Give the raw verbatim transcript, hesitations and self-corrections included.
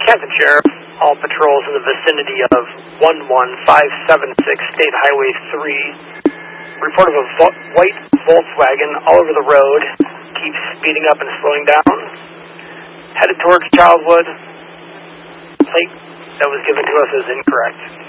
Canton Sheriff, all patrols in the vicinity of one one five seven six State Highway three. Report of a vo- white Volkswagen all over the road. Keeps speeding up and slowing down. Headed towards Childwood. Plate that was given to us is incorrect.